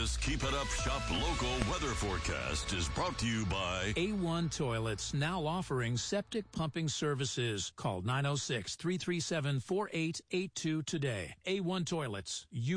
This Keep It Up Shop local weather forecast is brought to you by A1 Toilets, now offering septic pumping services. Call 906-337-4882 today. A1 Toilets.